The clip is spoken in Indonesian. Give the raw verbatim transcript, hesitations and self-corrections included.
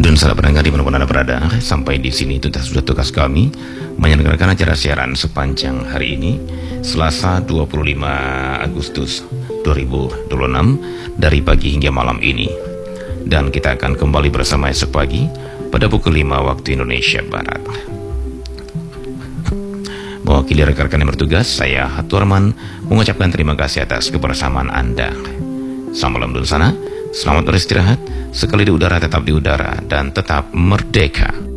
dan sahabat pendengar dimanapun Anda berada, sampai di sini tuntas sudah tugas kami menyelenggarakan acara siaran sepanjang hari ini, Selasa dua puluh lima Agustus dua ribu dua puluh enam, dari pagi hingga malam ini. Dan kita akan kembali bersama esok pagi pada pukul lima waktu Indonesia Barat. Mewakili rekan-rekan yang bertugas, saya Haturman mengucapkan terima kasih atas kebersamaan Anda. Selamat malam dulu sana, selamat beristirahat, sekali di udara tetap di udara dan tetap merdeka.